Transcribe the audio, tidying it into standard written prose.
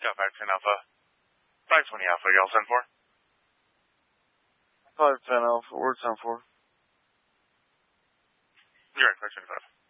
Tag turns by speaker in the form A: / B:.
A: Delta 10 Alpha. 520 Alpha, y'all send for?
B: 510 Alpha, where's 10 for?
A: You're right, 525.